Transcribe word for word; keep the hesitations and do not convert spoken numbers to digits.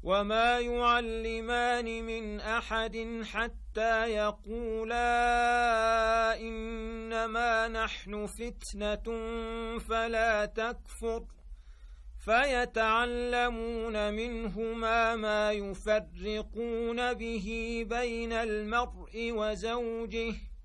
وما يعلمان من أحد حتى يقولا إنما نحن فتنة فلا تكفر فيتعلمون منهما ما يفرقون به بين المرء وزوجه